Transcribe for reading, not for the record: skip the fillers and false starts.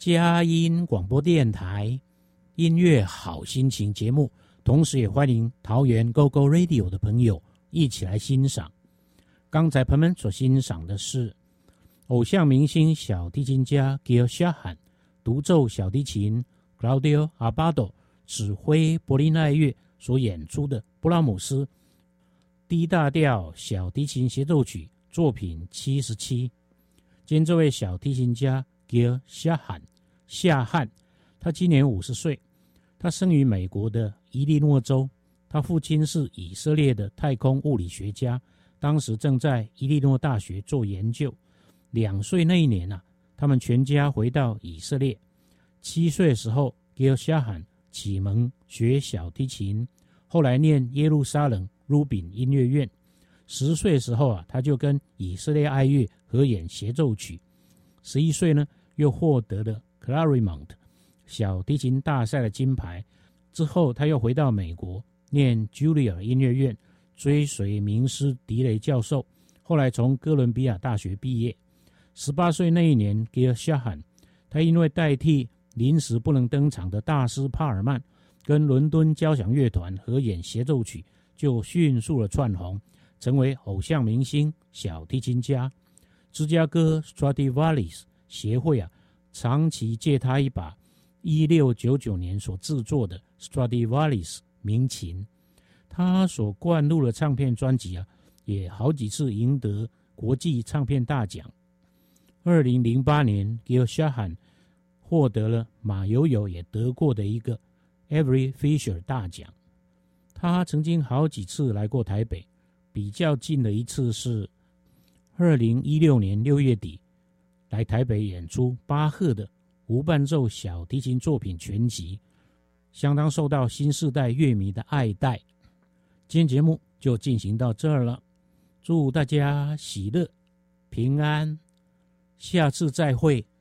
佳音广播电台音乐好心情节目，同时也欢迎桃园 GoGo Radio 的朋友一起来欣赏。刚才朋友们所欣赏的是偶像明星小提琴家 Gil Shahan 独奏小提琴 Claudio Abbado 指挥柏林爱乐所演出的布拉姆斯 D 大调小提琴协奏曲作品77。今天这位小提琴家 Gil Shahan 夏汉，他今年50岁，他生于美国的伊利诺州，他父亲是以色列的太空物理学家，当时正在伊利诺大学做研究。2岁那一年他们全家回到以色列。7岁的时候 Gil Shahan 启蒙学小提琴，后来念耶路撒冷鲁宾音乐院。10岁的时候他就跟以色列爱乐合演协奏曲。11岁呢，又获得了 Clarimont 小提琴大赛的金牌。之后他又回到美国念 Juilliard 音乐院，追随名师迪雷教授，后来从哥伦比亚大学毕业。18岁那一年 Gil Shahan 他因为代替临时不能登场的大师帕尔曼跟伦敦交响乐团合演协奏曲，就迅速的窜红，成为偶像明星小提琴家。芝加哥 Stradivarius 协会长期借他一把1699年所制作的 Stradivarius 名琴。他所灌录的唱片专辑也好几次赢得国际唱片大奖。2008年 Gil Shahan 获得了马友友也得过的一个 Avery Fisher 大奖。他曾经好几次来过台北，比较近的一次是2016年6月底来台北演出巴赫的无伴奏小提琴作品全集，相当受到新世代乐迷的爱戴。今天节目就进行到这儿了，祝大家喜乐平安，下次再会。